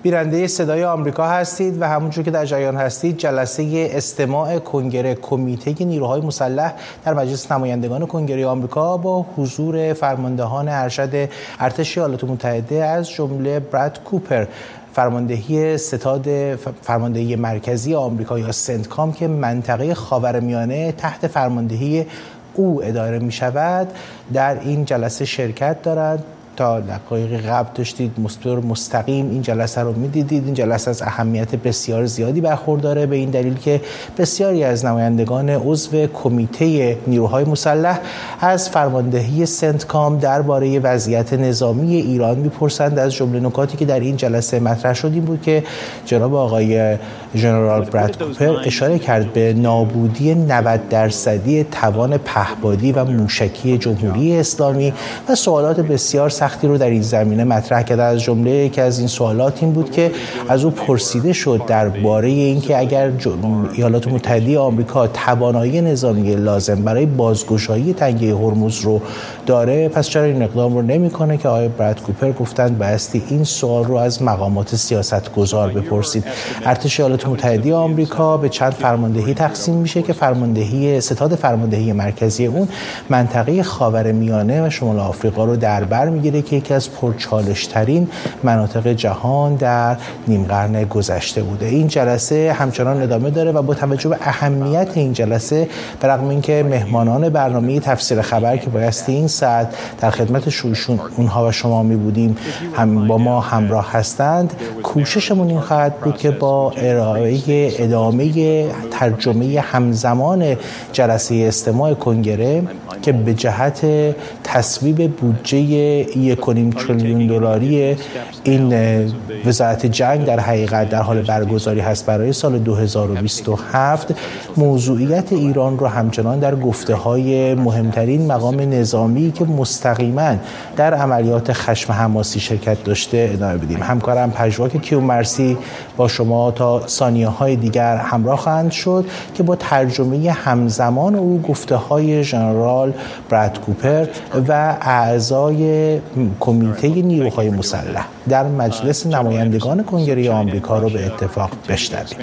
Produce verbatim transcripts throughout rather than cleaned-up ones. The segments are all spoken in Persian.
بیننده صدای آمریکا هستید و همونجور که در جریان هستید جلسه استماع کنگره کمیته نیروهای مسلح در مجلس نمایندگان کنگره آمریکا با حضور فرماندهان ارشد ارتش ایالات متحده از جمله براد کوپر فرماندهی ستاد فرماندهی مرکزی آمریکا یا سنتکام که منطقه خاورمیانه تحت فرماندهی او اداره می شود در این جلسه شرکت دارند. تا دقایق قبل داشتید مستقیم این جلسه رو می‌دیدید. این جلسه از اهمیت بسیار زیادی برخورداره به این دلیل که بسیاری از نمایندگان عضو کمیته نیروهای مسلح از فرماندهی سنتکام درباره وضعیت نظامی ایران می‌پرسند. از جمله نکاتی که در این جلسه مطرح شد این بود که جناب آقای ژنرال براد کوپر اشاره کرد به نابودی نود درصدی توان پهپادی و موشکی جمهوری اسلامی و سوالات بسیار سختی رو در این زمینه مطرح کرد. از جمله یکی از این سوالات این بود که از او پرسیده شد درباره اینکه اگر ایالات متحده آمریکا توانایی نظامی لازم برای بازگشایی تنگه هرمز رو داره پس چرا این اقدام رو نمی‌کنه، که آقای براد کوپر گفتند بایستی این سوال رو از مقامات سیاستگزار بپرسید. ارتش ایالات متحده آمریکا به چند فرماندهی تقسیم میشه که فرماندهی ستاد فرماندهی مرکزی اون منطقه خاورمیانه و شمال آفریقا رو در بر میگیره که یکی از پرچالش‌ترین مناطق جهان در نیم قرن گذشته بوده. این جلسه همچنان ادامه داره و با توجه به اهمیت این جلسه برغم اینکه مهمانان برنامه تفسیر خبر که بایستی این ساعت در خدمت شویشون اونها و شما می بودیم هم با ما همراه هستند، کوششمون این خواهد بود که با ارائه ادامه ترجمه همزمان جلسه استماع کنگره که به جهت تصویب بودجه یک و نیم تریلیون دلاری این وزارت جنگ در حقیقت در حال برگزاری هست برای سال دو هزار و بیست و هفت، موضوعیت ایران رو همچنان در گفته‌های مهمترین مقام نظامی که مستقیما در عملیات خشم حماسی شرکت داشته ادامه بدیم. همکارم پژواک کیومرثی با شما تا ثانیه‌های دیگر همراه خواهند شد که با ترجمه همزمان او گفته‌های ژنرال براد کوپر و اعضای کمیته نیروهای مسلح در مجلس نمایندگان کنگره آمریکا رو به اتفاق بشنویم.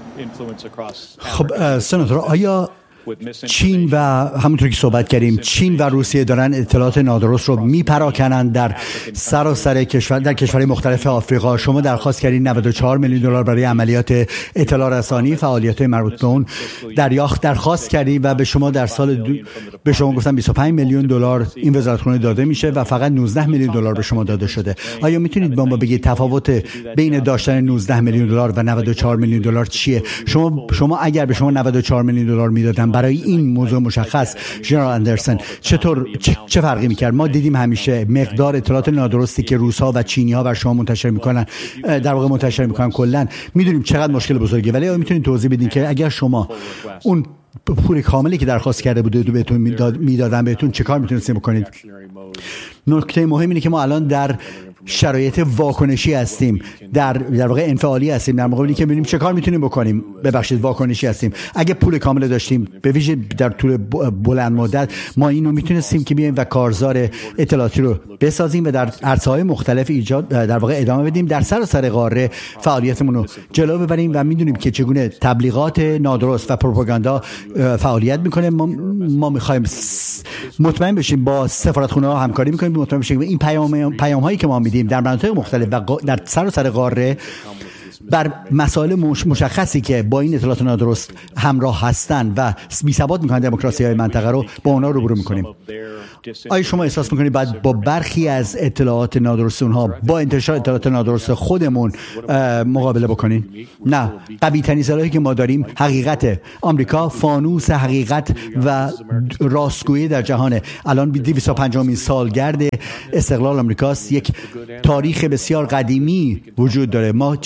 خب سناتور، آیا چین و همونطور که صحبت کردیم چین و روسیه دارن اطلاعات نادرست رو میپراکنند در سراسر کشور در کشورهای مختلف آفریقا؟ شما درخواست کردین نود و چهار میلیون دلار برای عملیات اطلاع رسانی فعالیت مربوط به اون دریافت درخواست کردیم و به شما در سال دو... به شما گفتم بیست و پنج میلیون دلار این وزارتخونه داده میشه و فقط نوزده میلیون دلار به شما داده شده. آیا میتونید با ما بگید تفاوت بین داشتن نوزده میلیون دلار و نود و چهار میلیون دلار چیه؟ شما شما اگر به شما نود و چهار میلیون دلار میدادن برای این موضوع مشخص، ژنرال اندرسن چطور چه, چه فرقی میکرد؟ ما دیدیم همیشه مقدار اطلاعات نادرستی که روس‌ها و چینی‌ها بر شما منتشر میکنن در واقع منتشر میکنن کلا میدونیم چقدر مشکل بزرگه، ولی آیا میتونید توضیح بدین که اگر شما اون پول کاملی که درخواست کرده بودید بهتون میدادن بهتون چه کار میتونستید بکنید؟ نکته مهم اینه که ما الان در شرایط واکنشی هستیم، در در واقع انفعالی هستیم، در مقابلی که ببینیم چه کار میتونیم بکنیم. ببخشید واکنشی هستیم. اگه پول کامل داشتیم به ویژه در طول بلند مدت ما اینو میتونستیم که بیایم و کارزار اطلاعاتی رو بسازیم و در عرصه‌های مختلف ایجاد در واقع ادامه بدیم، در سراسر قاره فعالیتمون رو جلو ببریم و میدونیم که چگونه تبلیغات نادرست و پروپاگاندا فعالیت میکنه. ما ما میخوایم مطمئن بشیم با سفارتخونه‌ها همکاری میکنیم، مطمئن بشیم این پیام پیام‌هایی که ما در مناطق مختلف و در سراسر قاره بر مسائل مشخصی که با این اطلاعات نادرست همراه هستند و بی‌ثبات می‌کنند دموکراسی‌های منطقه رو با اونها روبرو می‌کنیم. آیا شما احساس می‌کنید بعد با برخی از اطلاعات نادرست اونها با انتشار اطلاعات نادرست خودمون مقابله بکنین؟ نه، قوی‌ترین سلاحی که ما داریم حقیقت. آمریکا فانوس حقیقت و راستگویی در جهانه. الان دویست و پنجمین سالگرد استقلال آمریکاست. یک تاریخ بسیار قدیمی وجود داره. ما چیزای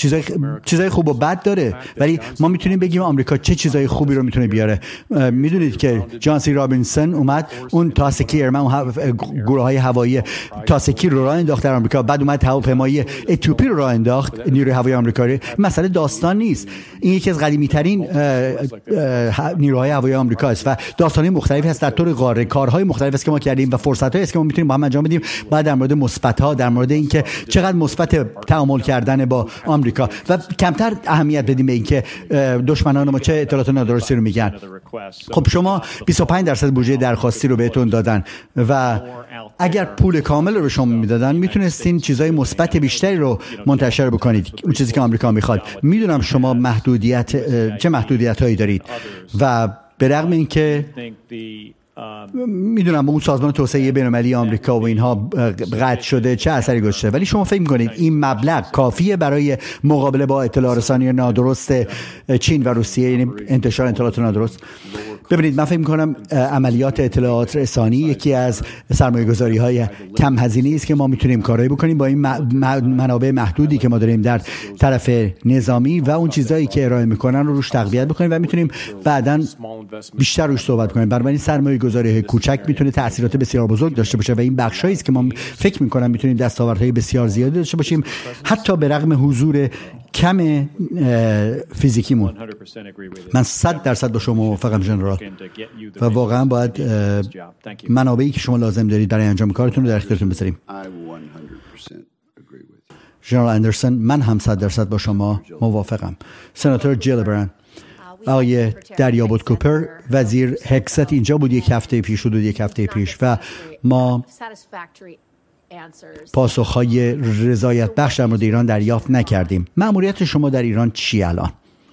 چیزای خوب و بد داره، ولی ما میتونیم بگیم آمریکا چه چیزای خوبی رو میتونه بیاره. میدونید که جان سی رابینسون اومد اون تاسکی ایرمن، اون گروه های هوایی تاسکی رو راه انداخت در آمریکا، بعد اومد هواپیمایی اتیوپی رو راه انداخت، نیروی هوایی آمریکایی. مسئله داستان نیست، این یکی از قدیمی ترین نیروهای هوایی آمریکا است و داستان‌های مختلفی هست در طور قاره، کارهای مختلفی است که ما کردیم و فرصت‌هایی است که ما میتونیم با هم انجام بدیم. بعد در مورد مثبت‌ها، در مورد اینکه چقدر مثبت تعامل کردن با آمریکا و کمتر اهمیت بدیم به اینکه دشمنان ما چه اطلاعات نادرستی رو میگن. خب شما بیست و پنج درصد بودجه درخواستی رو بهتون دادن و اگر پول کامل رو به شما میدادن میتونستین چیزای مثبت بیشتری رو منتشر بکنید، اون چیزی که آمریکا میخواد. میدونم شما محدودیت چه محدودیت‌هایی دارید و به رغم اینکه میدونم اون سازمان توسعه بین‌المللی آمریکا و اینها قطع شده چه اثری گذاشته، ولی شما فکر می‌کنید این مبلغ کافیه برای مقابله با اطلاع رسانی نادرست چین و روسیه، یعنی انتشار اطلاعات نادرست؟ ببینید من فکر می‌کنم عملیات اطلاعات رسانی یکی از سرمایه‌گذاری‌های کم هزینه‌ای است که ما میتونیم کارایی بکنیم با این منابع محدودی که ما داریم در طرف نظامی و اون چیزایی که ارائه می‌کنن رو روش تقویت بکنیم و میتونیم بعداً بیشتر روش صحبت کنیم. برای این سرمایه‌گذاری کوچک میتونه تاثیرات بسیار بزرگ داشته باشه و این بخشایی است که ما فکر می‌کنم میتونیم دستاوردهای بسیار زیادی داشته باشیم، حتی به رغم حضور کم فیزیکیمون. من صد درصد با شما موافقم ژنرال و واقعا باید منابعی که شما لازم دارید برای انجام کارتون رو در اختیارتون بذاریم. ژنرال اندرسون، من هم صد درصد با شما موافقم. سناتور جیلبرن، آقای دریابود کوپر، وزیر هکست اینجا بود یک هفته پیش، حدود یک هفته پیش و ما پاسخهای رضایت بخش در مورد ایران دریافت نکردیم. مأموریت شما در ایران چی الان؟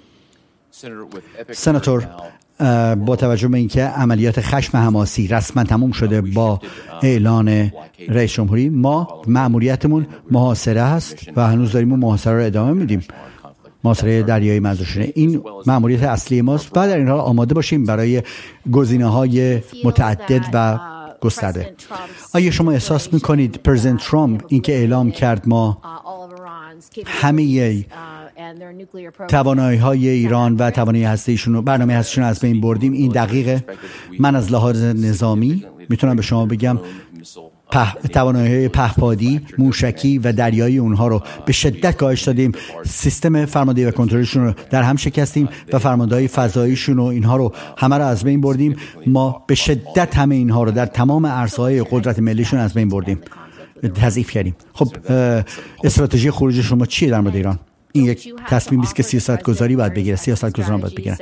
سناتور، با توجه به اینکه عملیات خشم حماسی رسما تموم شده با اعلان رئیس جمهوری، ما مأموریتمون محاصره است و هنوز داریم اون محاصره رو ادامه میدیم. محاصره دریایی مرزشونه این مأموریت اصلی ماست و در این حال آماده باشیم برای گزینه‌های متعدد و گسترده. آیا شما احساس میکنید پرزیدنت ترامپ این که اعلام کرد ما همه توانایی‌های ایران و توانایی هسته‌ایشون رو، برنامه هسته‌ایشون از بین بردیم، این دقیقه؟ من از لحاظ نظامی میتونم به شما بگم توانایی‌های پهپادی، موشکی و دریایی اونها رو به شدت کاهش دادیم. سیستم فرماندهی و کنترلشون رو در هم شکستیم و فرماندهی فضاییشون و اینها رو همه رو از بین بردیم. ما به شدت همه اینها رو در تمام عرصه‌های قدرت ملیشون از بین بردیم، تضعیف کردیم. خب استراتژی خروج شما چیه در مورد ایران؟ این یک تصمیمی است که سیاستگزاری باید بگیره، سیاستگزاران باید بگیرن.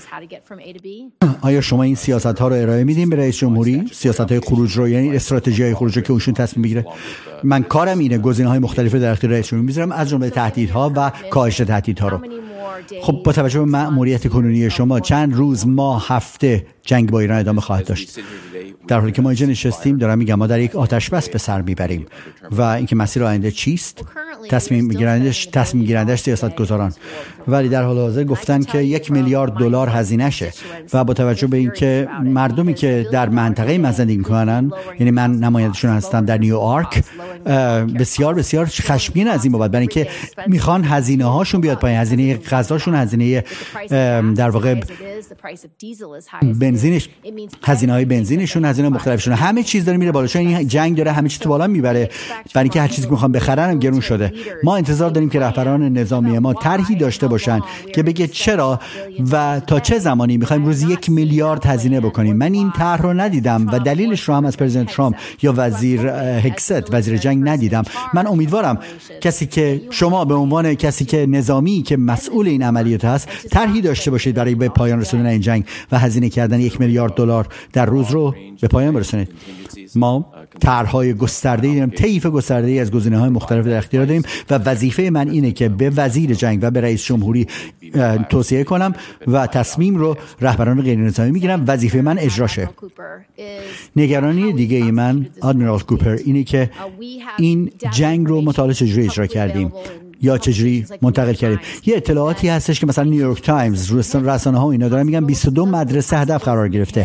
آیا شما این سیاست‌ها رو ارائه میدین به رئیس جمهوری؟ سیاست‌های خروج رو، یعنی استراتژی‌های خروج رو که ایشون تصمیم بگیره؟ من کارم اینه گزینه‌های مختلف در اختیار رئیس جمهوری میذارم، از جمله تهدیدها و کاهش تهدیدها رو. خب با توجه به مأموریت کنونی شما چند روز، ماه، هفته جنگ با ایران ادامه خواهد داشت؟ در حالی که ما اینجا نشستیم دارم میگم ما در یک آتش بس به سر میبریم و اینکه مسیر آینده چیست تصمیم میگیرندش تصمیم گیرندش سیاستگزاران، ولی در حال حاضر گفتن که یک میلیارد دلار هزینه شه و با توجه به اینکه مردمی که در منطقه من زندگی میکنن، یعنی من نمایندشون هستم در نیویورک، بسیار بسیار خشمگین از این بابت، برای اینکه میخوان هزینه هاشون بیاد پایین، هزینه غذاشون، هزینه در واقع بنزینش، هزینه های بنزینشون، هزینه مختلفشون، همه چیز داره میره بالا، چون این جنگ داره همه چیز تو بالا میبره، برای اینکه هر چیزی که میخوان بخرن هم گرون شده. ما انتظار داریم که رهبران نظامی ما طرحی داشته باشن که بگه چرا و تا چه زمانی میخوایم روزی یک میلیارد هزینه بکنیم. من این طرح رو ندیدم و دلیلش رو هم از پرزیدنت ترامپ یا وزیر هکست، وزیر جنگ، ندیدم. من امیدوارم کسی که شما به عنوان کسی که نظامی که مسئول این عملیات هست طرحی داشته باشید برای به پایان رسوندن این جنگ و هزینه کردن یک میلیارد دلار در روز رو به پایان برسونید. ما طرح‌های گسترده‌ای داریم، طیف گسترده‌ای از گزینه‌های مختلف در اختیار داریم و وظیفه من اینه که به وزیر جنگ و به رئیس جمهوری توصیه کنم و تصمیم رو رهبران غیر نظامی میگیرم، وظیفه من اجراشه. نگرانی دیگه ای من آدمیرال کوپر اینه که این جنگ رو مطالعه چجوری اجرا کردیم یا چجوری منتقل کردیم. یه اطلاعاتی هستش که مثلا نیویورک تایمز، رسانه‌ها اینا دارن میگن بیست و دو مدرسه هدف قرار گرفته.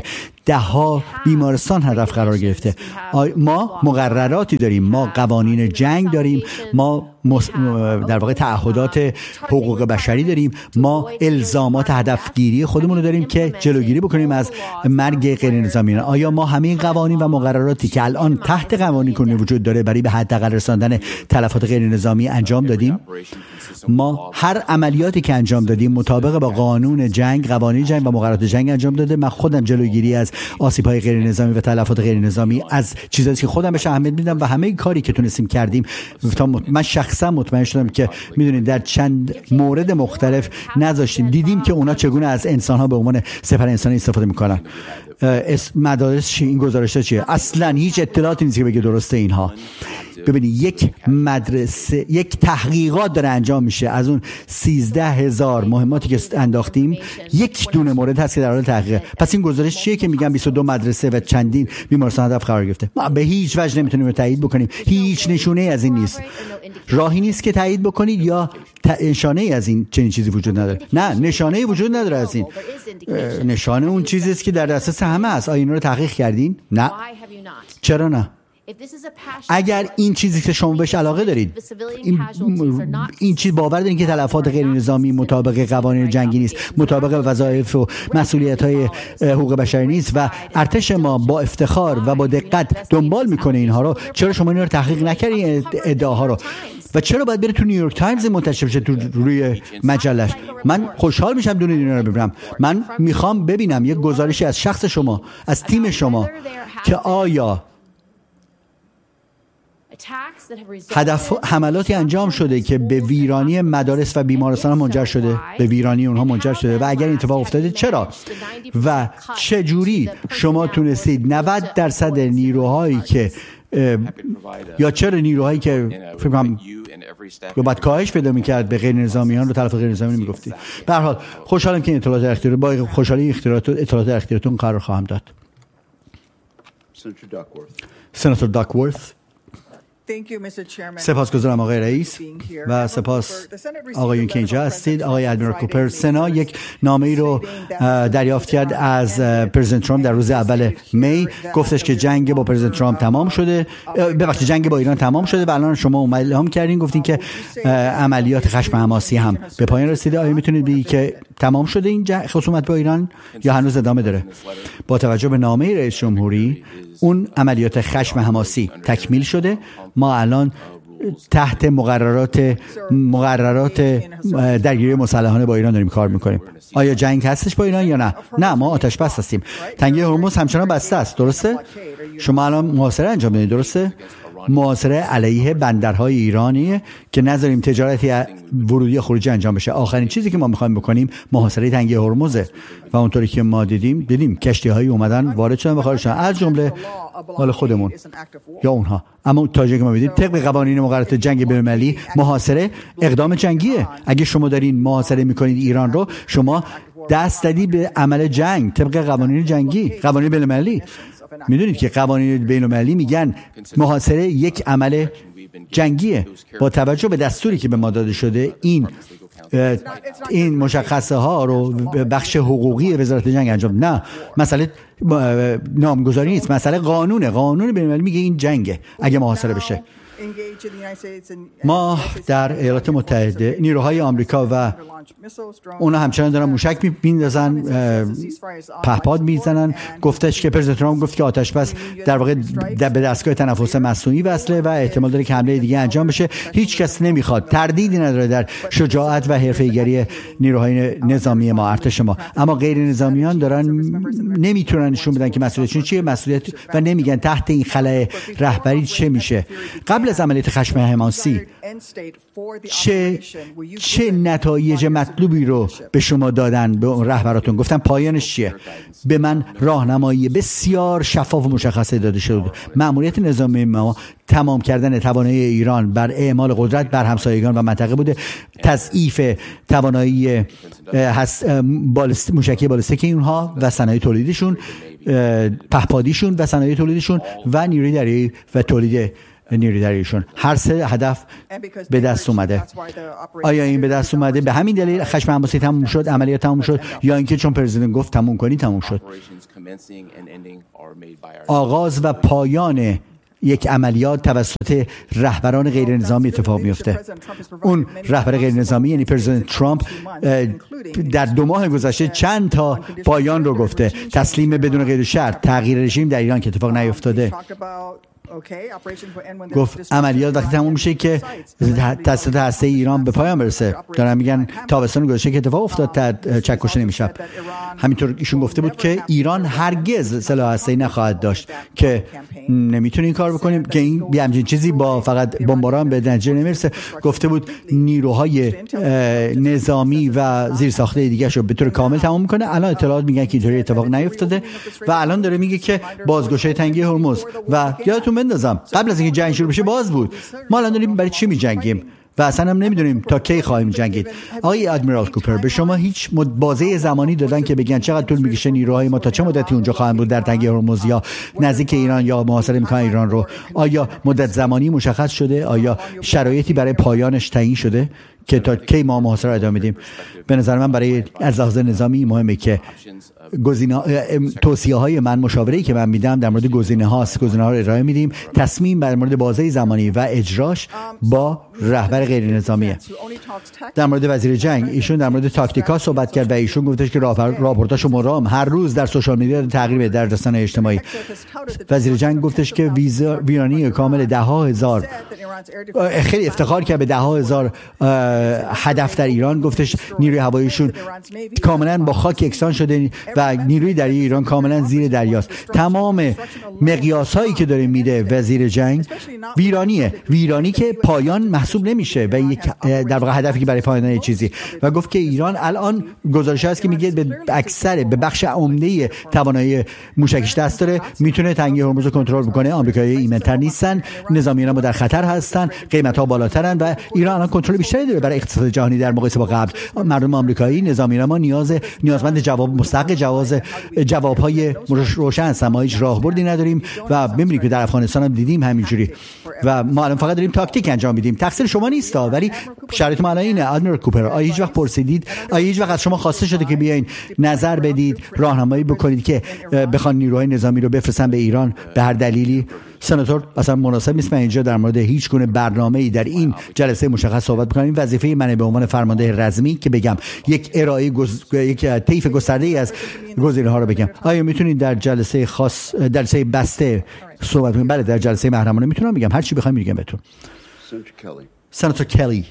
ده ها بیمارستان هدف قرار گرفته. ما مقرراتی داریم، ما قوانین جنگ داریم، ما در واقع تعهدات حقوق بشری داریم، ما الزامات هدفگیری خودمون رو داریم که جلوگیری بکنیم از مرگ غیر نظامیان. آیا ما همه این قوانین و مقرراتی که الان تحت قوانین کنونی وجود داره برای به حداقل رساندن تلفات غیر نظامی انجام دادیم؟ ما هر عملیاتی که انجام دادیم مطابق با قانون جنگ، قوانین جنگ و مقررات جنگ انجام داده. من خودم جلوگیری از آسیب‌های غیر نظامی و تلفات غیر نظامی از چیزایی که خودم بهش اهمیت میدم و همه کاری که تونستیم کردیم. من شخصا مطمئن شدم که میدونید در چند مورد مختلف نذاشتیم، دیدیم که اونا چگونه از انسان‌ها به عنوان سپر انسانی استفاده میکنن. مدارس این گزارش‌ها چیه؟ اصلا هیچ اطلاعاتی نیست که بگه درسته اینها. ببینید یک مدرسه، یک تحقیقات داره انجام میشه. از اون سیزده هزار مهماتی که انداختیم یک دونه مورد هست که در حال تحقیقه. پس این گزارش چیه که میگن بیست و دو مدرسه و چندین بیمارستان هدف قرار گرفته؟ ما به هیچ وجه نمیتونیم تایید بکنیم. هیچ نشونه از این نیست. راهی نیست که تایید بکنید یا نشانه ای از این چنین چیزی وجود نداره. نه، نشانه ای وجود نداره از این. نشانه اون چیزی است که در دسترس همه است. آیا اینا رو تحقیق کردین؟ نه. چرا نه؟ اگر این چیزی که شما بهش علاقه دارید، این, این چیز باور دارین که تلفات غیر نظامی مطابق قوانین جنگی نیست، مطابق وظایف و مسئولیت‌های حقوق بشری نیست و ارتش ما با افتخار و با دقت دنبال میکنه اینها رو، چرا شما اینا رو تحقیق نکردین ادعاها رو؟ و چرا باید بره تو نیویورک تایمز منتشر بشه، تو روی مجلش؟ من خوشحال میشم دونه اینا رو ببینم. من میخوام ببینم یک گزارشی از شخص شما، از تیم شما، که آیا هدف حملاتی انجام شده که به ویرانی مدارس و بیمارستان منجر شده، به ویرانی اونها منجر شده، و اگر این اتفاق افتاده چرا و چه جوری شما تونستید نود درصد نیروهایی که یا چرا نیروهایی که فکر کنم یا باید کاهش پیدا می‌کرد به غیر نظامیان رو تلف غیر نظامی نمی‌گفتید؟ به هر حال خوشحالم که این اطلاعات اختیار با خوشحالی اختیارات اطلاعات اختیاراتون قرار خواهم داد. سناتور داکورث. سپاسگزارم آقای رئیس و سپاس آقایون که اینجا هستید. آقای ادمیرال کوپر، سنا یک نامه ای رو دریافت کرد از پرزیدنت ترامپ در روز اول می. گفتش که جنگ با پرزیدنت ترامپ تمام شده، ببخشید جنگ با ایران تمام شده و الان شما اعلام کردین، گفتین که عملیات خشم حماسی هم به پایان رسیده. آیا میتونید بگید که تمام شده این خصومت با ایران یا هنوز ادامه داره؟ با توجه به نامه رئیس جمهوری، اون عملیات خشم حماسی تکمیل شده. ما الان تحت مقررات مقررات درگیری مسلحانه با ایران داریم کار میکنیم. آیا جنگ هستش با ایران یا نه؟ نه، ما آتش بس هستیم. تنگه هرمز همچنان بسته است، درسته؟ شما الان محاصره انجام میدید، درسته؟ محاصره علیه بندرهای ایرانیه که نذاریم تجارتی ورودی و خروجی انجام بشه. آخرین چیزی که ما میخوایم بکنیم محاصره تنگه هرمزه و اونطوری که ما دیدیم دیدیم کشتی‌هایی اومدن وارد شدن و خارج شدن، از جمله مال خودمون یا اونها. اما تا جایی که ما می‌بینیم طبق قوانین مقررات جنگ بین‌المللی محاصره اقدام جنگیه. اگه شما دارین محاصره میکنید ایران رو، شما دست دادی به عمل جنگ طبق قوانین جنگی، قوانین بین‌المللی. میدونید که قوانین بین‌المللی میگن محاصره یک عمل جنگیه. با توجه به دستوری که به ما داده شده، این این مشخصه ها رو بخش حقوقی وزارت جنگ انجام. نه، مسئله نامگذاری نیست، مسئله قانونه. قانون بین‌المللی میگه این جنگه اگه محاصره بشه. ما در ایالات متحده نیروهای آمریکا و اونا همچنان دارن موشک میندازن، پهپاد میزنن. گفتش که پرزیدنت ترامپ گفت که آتش بس در واقع به دستگاه تنفس مصنوعی وصله و احتمال داره که حمله دیگه انجام بشه. هیچ کس نمیخواد، تردیدی نداره در شجاعت و حرفه‌ایگری نیروهای نظامی ما، ارتش ما. اما غیر نظامیان دارن نمیتونن نشون بدن که مسئولیتشون چیه، مسئولیت و نمیگن تحت این خلأ رهبری چه میشه. قبل از عملیات خشم حماسی چه چه نتایج مطلوبی رو به شما دادن، به رهبراتون گفتن پایانش چیه؟ به من راهنمایی بسیار شفاف و مشخص داده شده. مأموریت نظامی ما تمام کردن توانایی ایران بر اعمال قدرت بر همسایگان و منطقه بوده، تضعیف توانایی بالست موشکی بالستیک اونها و صنایع تولیدشون، پهپادیشون و صنایع تولیدشون و نیروی دریایی و تولید نیروی دریاییشون. هر سه هدف به دست اومده. آیا این به دست اومده به همین دلیل خشم عباسی تموم شد، عملیات تموم شد، یا اینکه چون پرزیدنت گفت تموم کنی تموم شد؟ آغاز و پایان یک عملیات توسط رهبران غیر نظامی اتفاق میفته. اون رهبر غیر نظامی یعنی پرزیدنت ترامپ در دو ماه گذشته چند تا پایان رو گفته. تسلیم بدون قید و شرط، تغییر رژیم در ایران که اتفاق نیفتاده. گفت عملیات وقتی تموم میشه که تسلیحات هسته ایران به پایان برسه. دارن میگن تابستان گذشته که اتفاق افتاد تا چکش نمیشه. همینطور ایشون گفته بود که ایران هرگز سلاح هسته‌ای نخواهد داشت، که نمیتونه این کار بکنیم، که این بی همچین چیزی با فقط بمباران به نتیجه نمیرسه. گفته بود نیروهای نظامی و زیرساخته دیگه شو به طور کامل تمام میکنه. الان اطلاعات میگن که اینطوری اتفاق نیفتاده و الان داره میگه که بازگشای تنگی هرمز و یادتون بندازم قبل از اینکه جنگ شروع بشه باز بود. ما الان داریم برای چی میجنگیم و اصلا هم نمیدونیم تا کی خواهیم جنگید. آقای ادمیرال کوپر، به شما هیچ بازه زمانی دادن که بگن چقدر طول میکشه نیروهای ما تا چه مدتی اونجا خواهند بود در تنگه هرمز یا نزدیک ایران یا محاصره میکنن ایران رو؟ آیا مدت زمانی مشخص شده؟ آیا شرایطی برای پایانش تعیین شده که تا کی ما محاصره رو ادامه میدیم؟ به نظر من برای از لحاظ نظامی مهمه که گزینه توصیه های من، مشاوره‌ای که من میدم در مورد گزینه هاست، گزینه ها رو ارائه میدیم. تصمیم در مورد بازه زمانی و اجراش با رهبر غیر نظامیه. در مورد وزیر جنگ، ایشون در مورد تاکتیکا صحبت کرد و ایشون گفتش که راپورتاش مرام هر روز در سوشال میدیا تغییر بده در رسانه‌های اجتماعی. وزیر جنگ گفتش که ویرانی کامل ده ها هزار، خیلی افتخار کرد به ده ها هزار هدف در ایران. گفتش نیروی هواییشون کاملا با خاک یکسان شده و نیروی دریایی ایران کاملا زیر دریاست. تمام مقیاس هایی که داره میده وزیر جنگ ویرانیه، ویرانی که پایان محسوب نمیشه و یک در واقع هدفی که برای پایان چیزی. و گفت که ایران الان گزارش هست که میگه به اکثر به بخش عمده توانایی موشکیش دست داره، میتونه تنگه هرمز رو کنترل بکنه. آمریکایی‌ها ایمن‌تر نیستن، نظامیان ما در خطر هستن، قیمت‌ها بالاترن و ایران الان کنترل بیشتری داره برای اقتصاد جهانی در مقایسه با قبل. مردم آمریکایی، نظامیان ما نیاز نیازمند جواب مستحق جواز جواب‌های روشن هستن. ما هیچ راهبردی نداریم و ببینید که در افغانستان هم دیدیم همینجوری و ما الان فقط داریم تاکتیک انجام میدیم. تقصیر شما نیست، ولی شرایط ما الان اینه. ادمیرال کوپر، آیا هیچ وقت پرسیدید، آیا هیچ وقت از شما خواسته شده که بیاین نظر بدید، راهنمایی بکنید که بخوان نیروهای نظامی رو بفرستن به ایران به هر دلیلی؟ سناتور اصلا مناسب نیست من اینجا در مورد هیچ گونه برنامه‌ای در این جلسه مشخص صحبت بکنم. این وظیفه منه به عنوان فرمانده رزمی که بگم یک ارائه گز... یک طیف گسترده‌ای از گزینه‌ها رو بگم. آیا میتونید در جلسه خاص، جلسه بسته صحبت کنید؟ بله، در جلسه محرمانه میتونم بگم، هر چی بخواید میگم بهتون. سناتور کلی.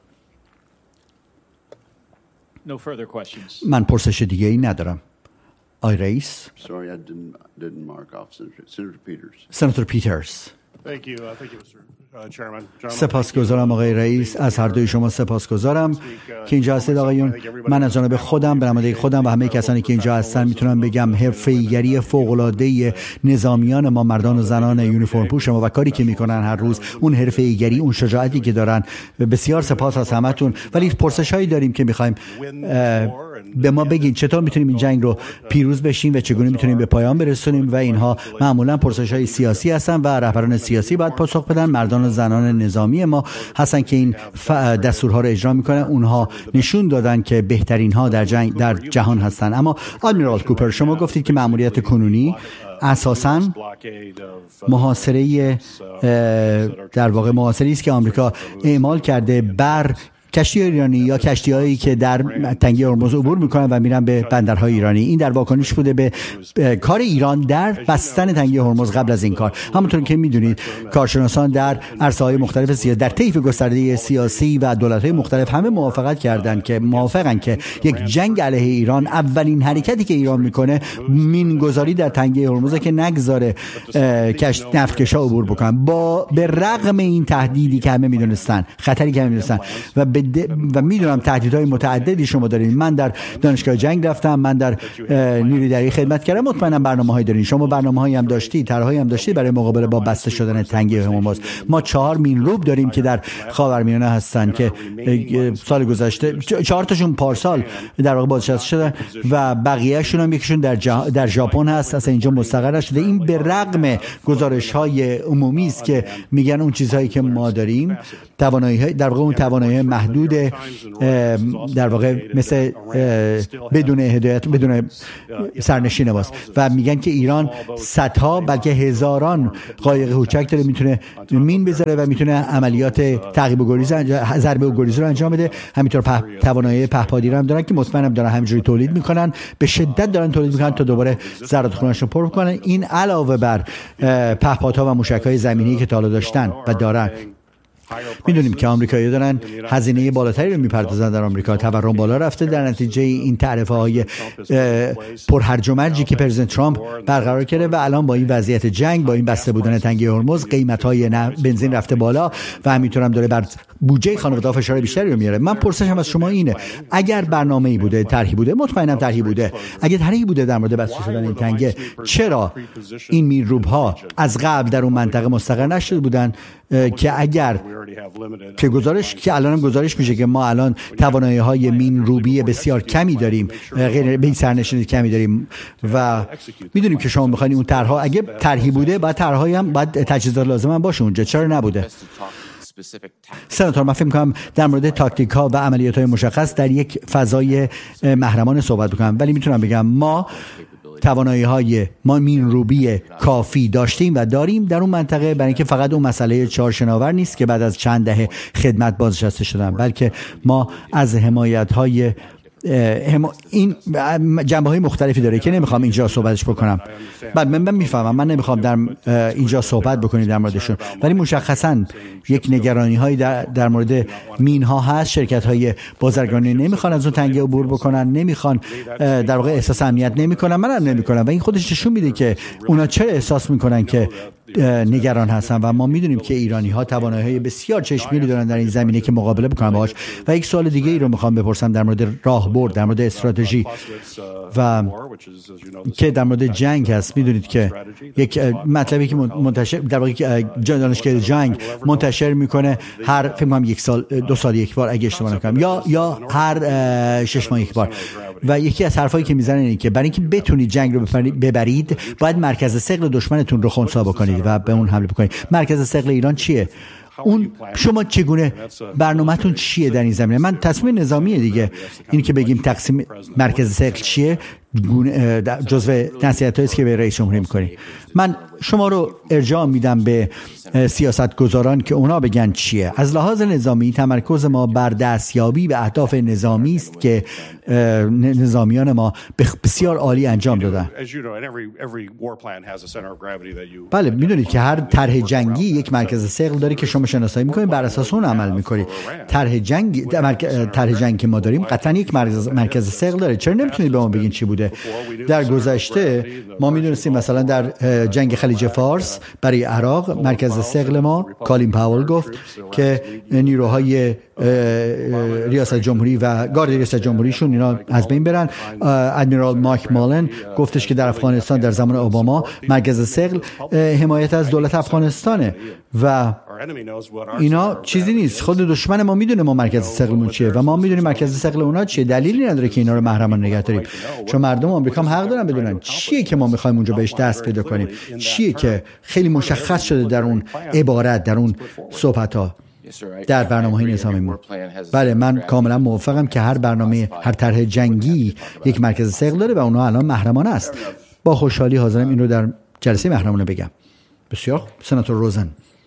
No further questions. من پرسش دیگه ای ندارم. آقای رئیس. Sorry, I didn't, I didn't mark off Senator, Senator Peters. سناتور پیترز. Thank you. Uh, thank you, Mister سپاسگزارم آقای رئیس، از هر دوی شما سپاسگزارم که اینجا هستید آقایون. من از جانب خودم، به نماینده خودم و همه کسانی که اینجا هستن میتونم بگم حرفه‌ایگری فوق‌العاده نظامیان ما، مردان و زنان یونیفرم پوش ما و کاری که میکنن هر روز، اون حرفه‌ایگری، اون شجاعتی که دارن، بسیار سپاس از همتون. ولی پرسش‌هایی داریم که میخوایم به ما بگین چطور میتونیم این جنگ رو پیروز بشیم و چگونه میتونیم به پایان برسونیم و اینها معمولا پرسش‌های سیاسی هستن و رهبران سیاسی باید پاسخ بدن. مردان و زنان نظامی ما هستن که این دستورها رو اجرا میکنن. اونها نشون دادن که بهترین ها در جنگ در جهان هستن. اما ادمیرال کوپر، شما گفتید که مأموریت کنونی اساساً محاصره در واقع محاصره است که آمریکا اعمال کرده بر کشتی ایرانی یا کشتی‌هایی که در تنگه هرمز عبور می‌کنن و میرن به بندرهای ایرانی. این در واکنش بوده به کار ایران در بستن تنگه هرمز. قبل از این کار، همونطور که می‌دونید، کارشناسان در عرصه‌های مختلف سیاسی، در طیف گسترده سیاسی و دولت‌های مختلف همه موافقت کردند که موافقن که یک جنگ علیه ایران، اولین حرکتی که ایران می‌کنه مین‌گذاری در تنگه هرمز که نگذاره کشت نفتکشا عبور بکنن. با به رغم این تهدیدی که همه می‌دونستان، خطری که همه می‌دونستان و به و میدونم تهدیدهای متعددی شما دارین. من در دانشگاه جنگ رفتم، من در نیروی دریایی خدمت کردم. مطمئنم برنامه‌هایی دارین. شما برنامه‌هایی هم داشتی، طرحهایی هم داشتی برای مقابله با بسته شدن تنگه هرمز. ما چهار مینروب داریم که در خاورمیانه هستن که سال گذشته چهار تاشون پارسال در واقع بازنشسته شدن و بقیه‌شون هم یکیشون در جا... در ژاپن هست، اصلا اینجا مستقر نشده. این به رغم گزارش‌های عمومی است که میگن اون چیزهایی که ما داریم توانایی در واقع اون توانایی محدود در واقع مثل بدون هدایت بدون سرنشین باست و میگن که ایران صدها بلکه هزاران قایق کوچک داره میتونه مین بذاره و میتونه عملیات تعقیب و گریز ضربه و گریز رو انجام بده. همینطور په... توانایی پهپادی رو هم دارن که مطمئنم دارن همینجوری تولید میکنن، به شدت دارن تولید میکنن تا دوباره ذراتخونه‌شون پر کنن. این علاوه بر پهپادها و موشک‌های زمینی که تا حالا داشتن و دارن. میدونیم که آمریکایی‌ها دارن هزینه بالاتری رو میپردازن در آمریکا، تورم بالا رفته در نتیجه این تعرفه‌های پرهرج و مرجی که پرزیدنت ترامپ برقرار کرده و الان با این وضعیت جنگ، با این بسته بودن تنگه هرمز، قیمت‌های بنزین رفته بالا و همینطور هم داره بر بودجه خانواده‌ها فشار بیشتری رو میاره. من پرسشم از شما اینه، اگر برنامه‌ای بوده، طرحی بوده، مطمئنم طرحی بوده، اگه طرحی بوده در مورد بسته شدن این تنگه، چرا این مینروب‌ها از قبل در اون منطقه مستقر نشده بودن که اگر که گزارش که الان هم گزارش میشه که ما الان توانایی‌های مین روبی بسیار کمی داریم، غیر به سرنشین کمی داریم و میدونیم که شما می‌خواید اون طرح‌ها اگه طرحی بوده بعد طرح‌هایی هم بعد تجهیزات لازم هم باشه اونجا، چرا نبوده؟ سناتور، من فکر می‌کنم در مورد تاکتیک‌ها و عملیات‌های مشخص در یک فضای محرمانه صحبت بکنم، ولی میتونم بگم ما توانایی‌های ما مین روبی کافی داشتیم و داریم در اون منطقه، برای اینکه فقط اون مسئله چهار شناور نیست که بعد از چند دهه خدمت بازنشسته شدن، بلکه ما از حمایت‌های این جنبه‌های مختلفی داره که نمیخوام اینجا صحبتش بکنم. بعد من, من میفهمم، من نمیخوام در اینجا صحبت بکنیم در موردشون، ولی مشخصاً یک نگرانی‌هایی در, در مورد مین‌ها هست. شرکت‌های بازرگانی نمیخوان از اون تنگه عبور بکنن، نمیخوان در واقع احساس امنیت نمیکنن، منم نمیکنم و این خودش نشون میده که اونا چرا احساس میکنن که نگران هستن و ما میدونیم که ایرانی‌ها توانایی‌های بسیار چشمگیری دارن در این زمینه که مقابله بکنن باهاش. و یک سوال دیگه ای رو میخوام بپرسم در مورد راهبرد، در مورد استراتژی و که در مورد جنگ هست. میدونید که یک مطلبی که منتشر در واقع دانشگاه جنگ منتشر میکنه هر فکر کنم یک سال دو سال یک بار اگه اشتباه نکنم یا یا هر شش ماه یک بار، و یکی از حرفایی که میزنن اینه که برای اینکه بتونید جنگ رو ببرید باید مرکز ثقل دشمنتون رو خنثی بکنید و به اون حمله بکنید. مرکز ثقل ایران چیه؟ اون شما چگونه برنامه‌تون چیه در این زمینه؟ من تصمیم نظامیه دیگه، این که بگیم تقسیم مرکز ثقل چیه جزو نصیحتایی است که به رئیس جمهوری می‌کنی. من شما رو ارجاع میدم به سیاستگزاران که اونا بگن چیه. از لحاظ نظامی تمرکز ما بر دستیابی به اهداف نظامی است که نظامیان ما بسیار عالی انجام دادن. بله، میدونید که هر طرح جنگی یک مرکز ثقل داره که شما شناسایی میکنید، بر اساس اون عمل میکنید. طرح جنگ طرح جنگی که ما داریم قطعا یک مرکز مرکز ثقل داره. چرا نمیتونید به ما بگین چی بوده؟ در گذشته ما میدونستیم مثلا در جنگ خلیج فارس برای عراق مرکز ثقل ما کالین پاول گفت که نیروهای ریاست جمهوری و گارد ریاست جمهوریشون اینا از بین برن. ادمیرال مارک مالن گفتش که در افغانستان در زمان اوباما مرکز ثقل حمایت از دولت افغانستانه و اینا چیزی نیست. خود دشمن ما میدونه ما مرکز ثقلمون چیه و ما میدونیم مرکز ثقل اونا چیه. دلیلی نداره که اینا رو محرمانه نگه داریم، چون مردم آمریکا هم حق دارن بدونن چیه که ما میخوایم اونجا بهش دست پیدا کنیم، چیه که خیلی مشخص شده در اون عبارت، در اون صحبت‌ها، در برنامه‌های نظامیمون. بله، من کاملا موافقم که هر برنامه، هر طرح جنگی یک مرکز ثقل داره و اونها الان محرمانه است. با خوشحالی حاضرم این رو در جلسه محرمانه بگم. بسیار. سناتور روزن.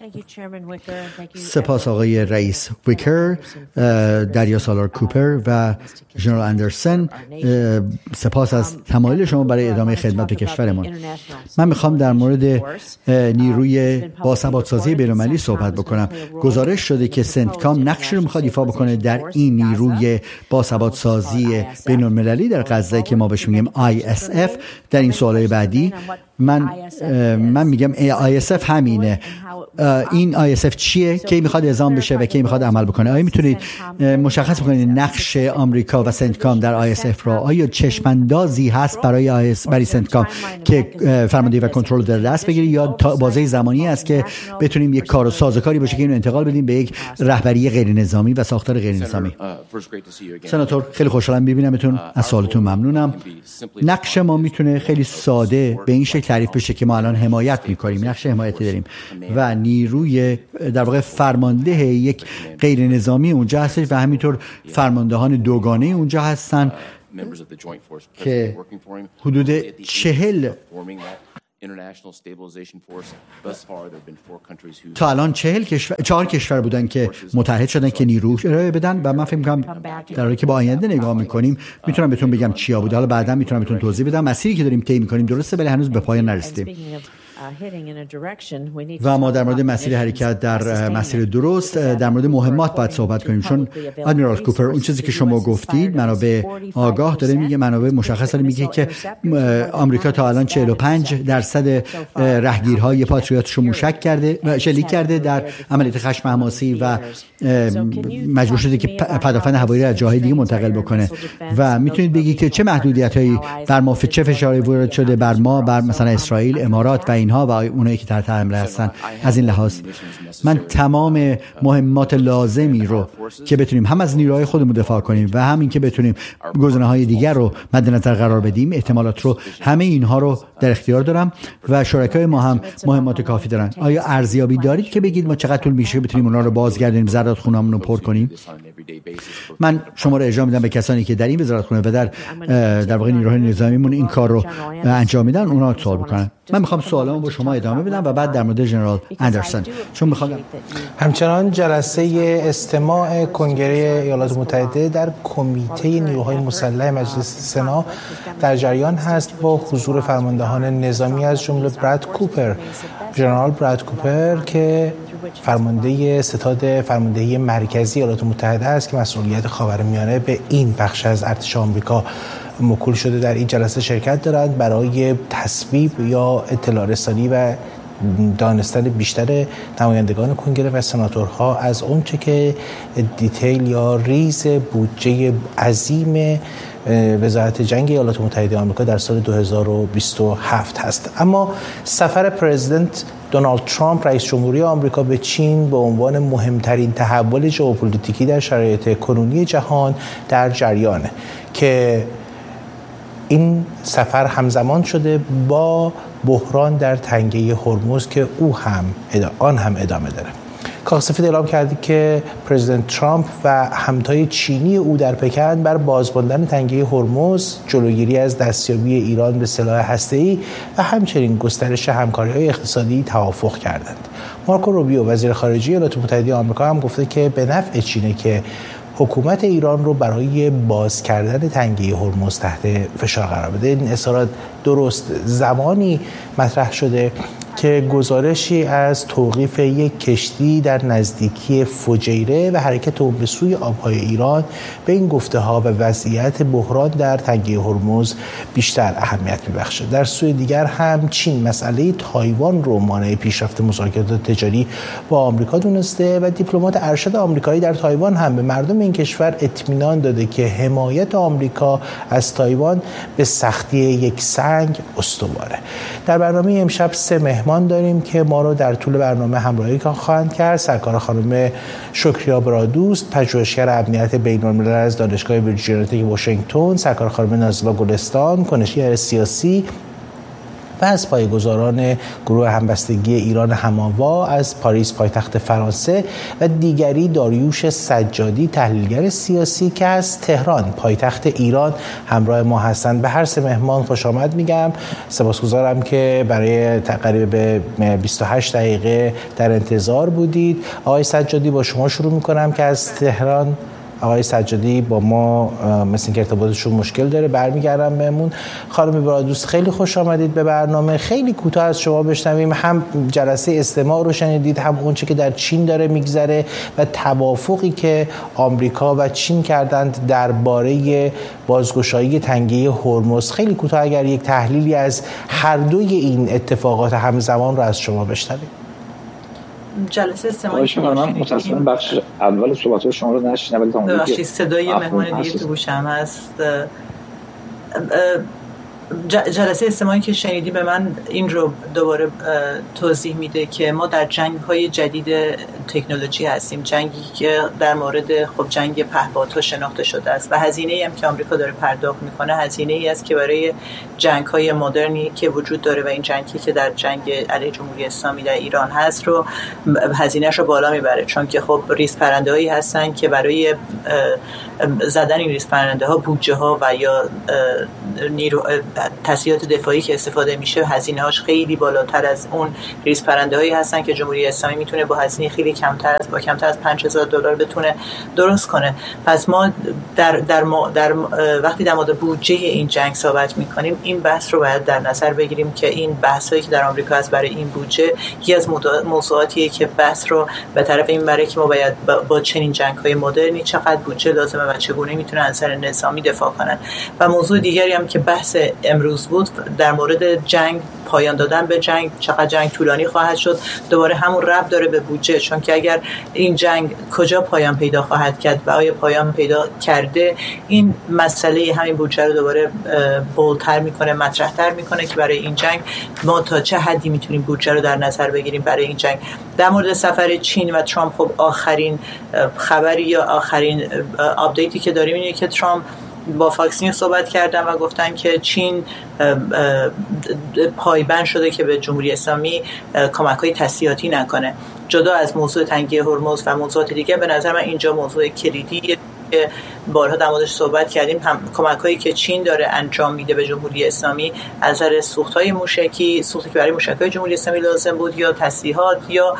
سپاس آقای رئیس ویکر، دریا سالار کوپر و ژنرال اندرسن. سپاس از تمایل شما برای ادامه خدمت به کشورمان. من میخوام در مورد نیروی باثبات‌سازی بین‌المللی صحبت بکنم. گزارش شده که سنتکام نقشی رو میخواد ایفا بکنه در این نیروی باثبات‌سازی بین‌المللی در غزه که ما بهش میگیم آی اس اف. در این سوالای بعدی من من میگم آی اس اف همینه. این آی اس اف چیه؟ کی میخواد اعزام بشه و کی میخواد عمل بکنه؟ آیا میتونید مشخص بکنید نقش آمریکا و سنتکام در آی اس اف را؟ آیا چشماندازی هست برای آی اس برای سنتکام که فرماندهی و کنترل رو در دست بگیره، یا بازه زمانی است که بتونیم یک کار سازوکاری باشه که اینو انتقال بدیم به یک رهبری غیر نظامی و ساختار غیر نظامی؟ سناتور، خیلی خوشحالم میبینمتون. از سوالتون ممنونم. نقش ما میتونه خیلی ساده به این شکل تعریف بشه که ما الان حمایت میکنیم، نقش حمایتی داریم و نیروی در واقع فرمانده یک غیر نظامی اونجا هستش و همینطور فرماندهان دوگانه اونجا هستن که حدود چهل تا الان چهل کشور چهار کشور بودن که متحد شدن که نیرو ارائه بدن و من فکر می‌کنم در حالی که با آینده نگاه می‌کنیم میتونم بهتون بگم چیا بوده. حالا بعدا میتونم بهتون توضیح بدم. مسیری که داریم طی می‌کنیم درسته ولی هنوز به پایان نرسیدیم و ما در مورد مسیر حرکت در مسیر درست در مورد مهمات باید صحبت کنیم، چون ادمیرال کوپر اون چیزی که شما گفتید منابع آگاه داره میگه، منابع مشخص داره میگه که آمریکا تا الان چهل و پنج درصد رهگیرهای پاتریوتش رو موشک کرده شلیک کرده در عملیات خشم حماسی و مجبور شده که پدافند هوایی را از جاهای دیگه منتقل بکنه. و میتونید بگید که چه محدودیتایی بر ما، چه فشاری وارد شده بر ما، بر مثلا اسرائیل، امارات و اینها و اونایی که تحت حمله هستن. از این لحاظ من تمام مهمات لازمی رو که بتونیم هم از نیروهای خودمون دفاع کنیم و هم این که بتونیم گزینه‌های دیگر رو مد نظر قرار بدیم، احتمالات رو، همه اینها رو در اختیار دارم و شرکای ما هم مهمات کافی دارن. آیا ارزیابی دارید که بگید ما چقدر طول میشه بتونیم اونها رو بازگردونیم، زرادخونه‌مون رو پر کنیم؟ من شما رو ارجاع میدم به کسانی که در این وزارتخونه و در در واقع نیروهای نظامیمون این کار رو انجام میدن، اونها سوال بکنن. من میخوام سوالامو با شما ادامه بدم و بعد در مورد ژنرال اندرسون، چون میخوام همچنان جلسه استماع کنگره ایالات متحده در کمیته نیروهای مسلح مجلس سنا در جریان هست با حضور فرماندهان نظامی از جمله براد کوپر، ژنرال براد کوپر که فرمانده ستاد فرماندهی مرکزی ایالات متحده است که مسئولیت خاورمیانه به این بخش از ارتش آمریکا موکول شده. در این جلسه شرکت دارند برای تصویب یا اطلاع رسانی و دانستن بیشتر نمایندگان کنگره و سناتورها از اونچه که دیتیل یا ریز بودجه عظیم وزارت جنگ ایالات متحده آمریکا در سال دو هزار و بیست و هفت هست. اما سفر پرزیدنت دونالد ترامپ رئیس جمهوری آمریکا به چین به عنوان مهمترین تحول ژئوپلیتیکی در شرایط کنونی جهان در جریانه که این سفر همزمان شده با بحران در تنگه هرمز که او هم آن هم ادامه داره. کاخ سفید اعلام کرده که پرزیدنت ترامپ و همتای چینی او در پکن بر بازماندن تنگه هرمز، جلوگیری از دستیابی ایران به سلاح هسته‌ای و همچنین گسترش همکاری‌های اقتصادی توافق کردند. مارکو روبیو وزیر خارجه ایالات متحده آمریکا هم گفته که به نفع چینه که حکومت ایران رو برای باز کردن تنگه هرمز تحت فشار قرار بده. این اظهارات درست زمانی مطرح شده که گزارشی از توقیف یک کشتی در نزدیکی فجیره و حرکت اون به سوی آبهای ایران به این گفته‌ها و وضعیت بحران در تنگه هرمز بیشتر اهمیت می‌بخشه. در سوی دیگر هم چین مسئله تایوان رو مانع پیشرفت مذاکرات تجاری با آمریکا دونسته و دیپلمات ارشد آمریکایی در تایوان هم به مردم این کشور اطمینان داده که حمایت آمریکا از تایوان به سختی یک سنگ استواره. در برنامه امشب سه مهمان داریم که ما رو در طول برنامه همراهی خواهند کرد. سرکار خانم شکریا برادوست، پژوهشگر امنیت بین‌الملل از دانشگاه ویرجینیا تک واشنگتن، سرکار خانم نازلا گلستان، کنشگر سیاسی و از پایه‌گذاران گروه همبستگی ایران هماوا از پاریس پایتخت فرانسه و دیگری داریوش سجادی تحلیلگر سیاسی که از تهران پایتخت ایران همراه ما هستند. به هر سه مهمان خوش آمد میگم. سپاسگزارم که برای تقریبا به بیست و هشت دقیقه در انتظار بودید. آقای سجادی با شما شروع میکنم که از تهران آقای سجادی با ما مثل اینکه ارتباطشون مشکل داره. برمیگردم بهمون. خانم ایبرادوست خیلی خوش آمدید به برنامه. خیلی کوتاه از شما بشنویم، هم جلسه استماع رو شنیدید، هم اون چه که در چین داره میگذره و توافقی که آمریکا و چین کردند درباره بازگشایی تنگه هرمز. خیلی کوتاه اگر یک تحلیلی از هر دوی این اتفاقات همزمان رو از شما بشنویم. جلسه استماعی که من متأسفانه بخش اول صحبت شما رو نشنیدم، ولی ببخشید صدای مهمان دیگه تو گوشم هست. جلسه استماعی که شنیدی به من این رو دوباره توضیح میده که ما در جنگ‌های جدید تکنولوژی هستیم، جنگی که در مورد خب جنگ پهپادها شناخته شده است و هزینه‌ای هم که آمریکا داره پرداخت میکنه هزینه‌ای است که برای جنگ‌های مدرنی که وجود داره و این جنگی که در جنگ علیه جمهوری اسلامی در ایران هست رو هزینه‌اش رو بالا میبره، چون که خب ریز پرنده‌هایی هستن که برای زدن این ریز پرنده‌ها بودجه‌ها و یا نیرو تسلیحات دفاعی که استفاده میشه هزینه‌هاش خیلی بالاتر از اون ریز پرنده‌هایی هستن که جمهوری اسلامی میتونه با هزینه خیلی کمتر از با کمتر از پنج هزار دلار بتونه درست کنه. پس ما در در, ما در وقتی در مورد بودجه این جنگ صحبت میکنیم این بحث رو باید در نظر بگیریم که این بحثایی که در آمریکا هست برای این بودجه یکی از موضوعاتیه که بحث رو به طرف این بره که ما باید با, با چنین جنگ‌های مدرنی چقدر بودجه لازمه و چگونه میتونه از نظر نظامی دفاع کنن. و موضوع دیگری هم که بحث امروز بود در مورد جنگ، پایان دادن به جنگ، چقدر جنگ طولانی خواهد شد، دوباره همون ربط داره به بودجه، چون که اگر این جنگ کجا پایان پیدا خواهد کرد و آیا پایان پیدا کرده این مسئله همین بودجه رو دوباره بولتر میکنه، مطرحتر میکنه که برای این جنگ ما تا چه حدی میتونیم بودجه رو در نظر بگیریم برای این جنگ. در مورد سفر چین و ترامپ خب آخرین خبری یا آخرین آپدیتی که داریم اینه که ترامپ با فاکس نیوز صحبت کردن و گفتن که چین پایبند شده که به جمهوری اسلامی کمک‌های تسلیحاتی نکنه. جدا از موضوع تنگه هرمز و موضوعات دیگه به نظر من اینجا موضوع کلیدی بارها در موردش صحبت کردیم، هم کمک‌هایی که چین داره انجام میده به جمهوری اسلامی از نظر سوخت‌های موشکی، سوختی که برای موشک‌های جمهوری اسلامی لازم بود یا تسلیحات یا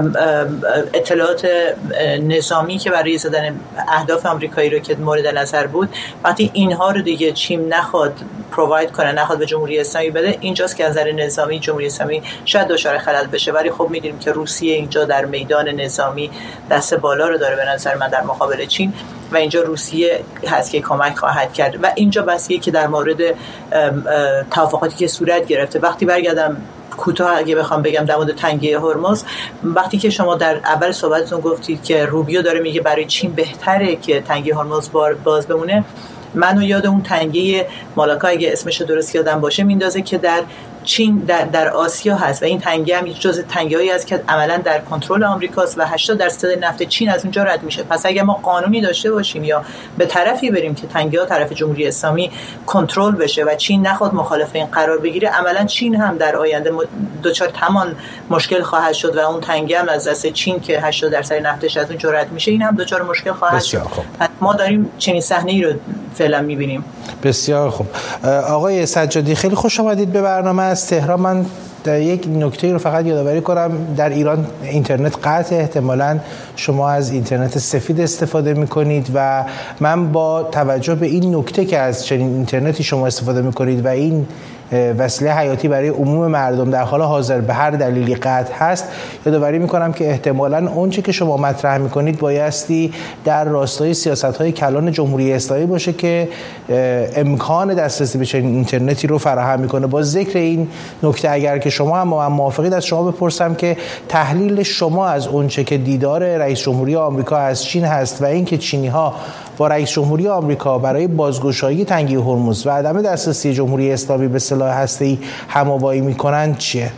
اطلاعات نظامی که برای زدن اهداف آمریکایی رو که مورد نظر بود، وقتی اینها رو دیگه چین نخواد پروواید کنه، نخواد به جمهوری اسلامی بده، اینجاست که از نظر نظامی جمهوری اسلامی شاید دچار خلل بشه. ولی خب می‌دونیم که روسیه اینجا در میدان نظامی دست بالا رو داره به نظر من در مقابل چین و اینجا روسیه هست که کمک خواهد کرد و اینجا بسیه که در مورد توافقاتی که صورت گرفته. وقتی برگردم کوتاه اگه بخوام بگم در مورد تنگه هرمز، وقتی که شما در اول صحبتتون گفتید که روبیو داره میگه برای چین بهتره که تنگه هرمز باز بمونه، منو یاد اون تنگه مالاکا اگه اسمش درست یادم باشه میندازه که در چین در, در آسیا هست و این تنگه هم جزء تنگه‌ای است که عملاً در کنترل آمریکاست و هشتاد درصد نفت چین از اونجا رد میشه. پس اگه ما قانونی داشته باشیم یا به طرفی بریم که تنگه‌ها طرف جمهوری اسلامی کنترل بشه و چین نخواد مخالف این قرار بگیره، عملاً چین هم در آینده دچار تمام مشکل خواهد شد و اون تنگه هم از دست چین که هشتاد درصد نفتش از اونجا رد میشه این هم دچار مشکل خواهد شد. پس ما داریم چنین صحنه‌ای رو فعلا می‌بینیم. بسیار خوب. آقای سجادی خیلی خوش آمدید به برنامه از تهران. من در یک نکته رو فقط یادآوری کنم، در ایران اینترنت قطع، احتمالاً شما از اینترنت سفید استفاده می‌کنید و من با توجه به این نکته که از چنین اینترنتی شما استفاده می‌کنید و این وسیله حیاتی برای عموم مردم در حال حاضر به هر دلیلی قطع هست، یادآوری میکنم که احتمالاً اونچه که شما مطرح میکنید بایستی در راستای سیاست‌های کلان جمهوری اسلامی باشه که امکان دسترسی به چنین اینترنتی رو فراهم میکنه. با ذکر این نکته اگر که شما هم با من موافقید از شما بپرسم که تحلیل شما از اونچه که دیدار رئیس جمهوری آمریکا از چین هست و اینکه چینی‌ها با رئیس جمهوری آمریکا برای بازگشایی تنگه هرمز و عدم دسترسی جمهوری اسلامی به سلاح هسته‌ای هم‌آوایی می‌کنند چیه؟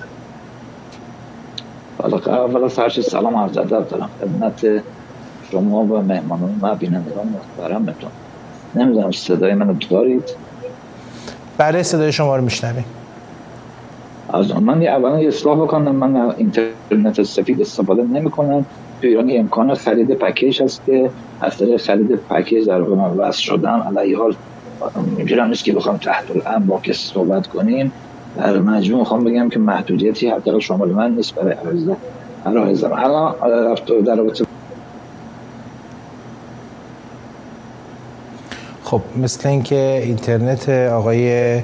حالا اولا فرش سلام عرض ادب دارم خدمت شما و مهمانان و بینندگان محترمتون. نمیدونم صدای منو دارید؟ بله صدای شما رو میشنویم. از من اولا یه اصلاح بکنم، من اینترنت سفید استفاده نمی‌کنم. تو ایران امکان خرید پکیج هست که از طریق خرید پکیج در واقع من وصل شدم. علی حال اینجوری نیست که بخوام تحت الامر با کسی صحبت کنیم. در مجموع میخوام بگم که محدودیتی حتی شامل من نیست برای عرضه عرایزم. الان در رابطه خب مثل اینکه اینترنت آقای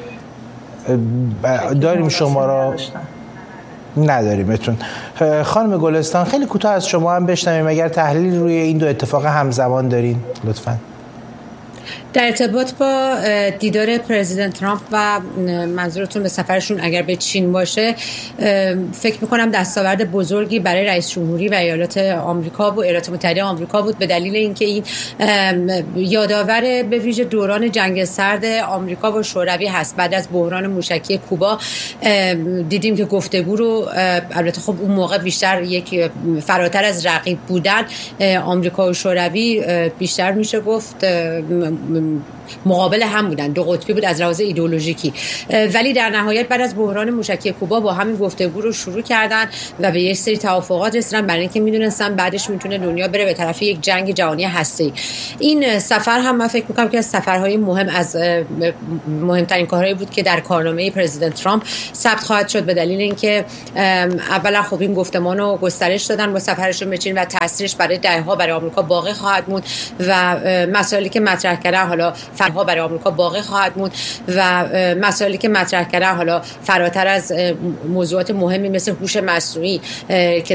داریم شما را نداریمتون. خانم گلستان خیلی کوتاه از شما هم بشنویم اگر تحلیل روی این دو اتفاق همزمان دارین لطفاً. در ارتباط با دیدار پرزیدنت ترامپ و منظورتون به سفرشون اگر به چین باشه، فکر میکنم دستاورد بزرگی برای رئیس جمهوری و ایالات آمریکا و ایالات متحده آمریکا بود، به دلیل اینکه این یادآور به ویژه دوران جنگ سرد آمریکا و شوروی هست. بعد از بحران موشکی کوبا دیدیم که گفتگو رو، البته خب اون موقع بیشتر یک فراتر از رقیب بودن آمریکا و شوروی، بیشتر میشه گفت مقابل هم بودن، دو قطبی بود از لحاظ ایدئولوژیکی، ولی در نهایت بعد از بحران موشکی کوبا با همین گفتگو رو شروع کردن و به یک سری توافقات رسیدن، برای اینکه میدونستن بعدش میتونه دنیا بره به طرف یک جنگ جهانی هسته‌ای. این سفر هم من فکر میکنم که از سفرهای مهم، از مهمترین کارهایی بود که در کارنامه پرزیدنت ترامپ ثبت خواهد شد، به دلیل اینکه اولا خب این گفتمان رو گسترش دادن با سفرشون به چین و تاثیرش برای دهه‌ها برای آمریکا باقی خواهد موند و مسائلی که مطرح کردن حالا فرها برای آمریکا باقی خواهد موند و مسائلی که مطرح کردن حالا فراتر از موضوعات مهمی مثل هوش مصنوعی که